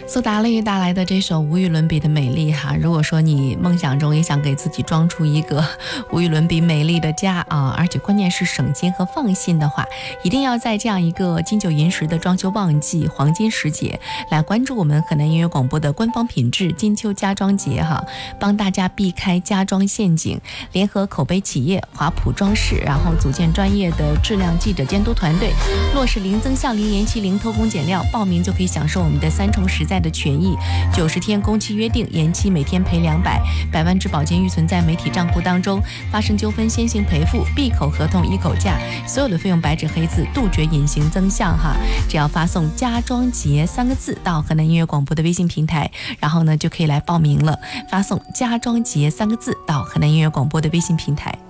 苏打绿带来的这首无与伦比的美丽哈，如果说你梦想中也想给自己装出一个无与伦比美丽的家啊，而且关键是省心和放心的话，一定要在这样一个金九银十的装修旺季黄金时节来关注我们河南音乐广播的官方品质金秋家装节哈，帮大家避开家装陷阱，联合口碑企业华普装饰，然后组建专业的质量记者监督团队，落实零增项、零延期、零偷工减料，报名就可以享受我们的3重实在的权益，90天工期约定，延期每天赔200，100万质保金预存在媒体账户当中，发生纠纷先行赔付，闭口合同一口价，所有的费用白纸黑字，杜绝隐形增项哈。只要发送家装节3个字到河南音乐广播的微信平台，然后呢就可以来报名了，发送家装节3个字到河南音乐广播的微信平台。